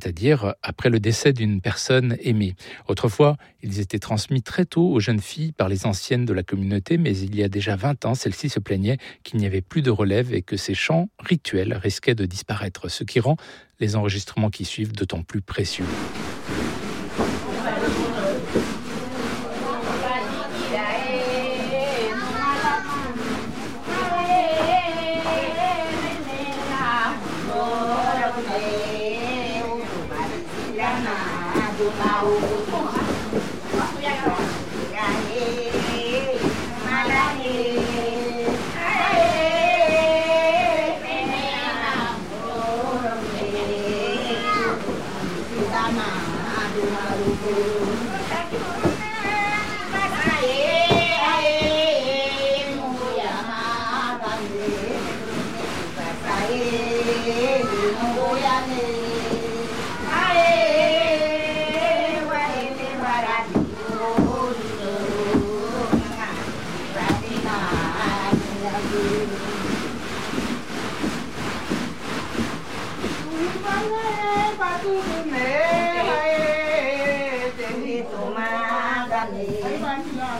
c'est-à-dire après le décès d'une personne aimée. Autrefois, ils étaient transmis très tôt aux jeunes filles par les anciennes de la communauté, mais il y a déjà 20 ans, celles-ci se plaignaient qu'il n'y avait plus de relève et que ces chants rituels risquaient de disparaître, ce qui rend les enregistrements qui suivent d'autant plus précieux.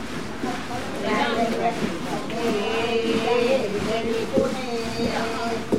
Terima kasih.